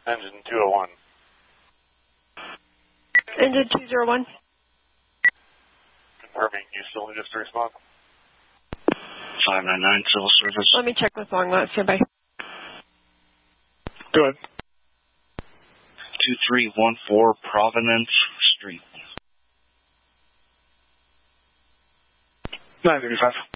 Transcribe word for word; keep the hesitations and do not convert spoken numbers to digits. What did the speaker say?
Engine two oh one. Engine two oh one. Confirming, you still need us to respond? five nine nine, civil service. Let me check with Longmont. Stand by. Go ahead. two three one four Providence Street. nine thirty-five.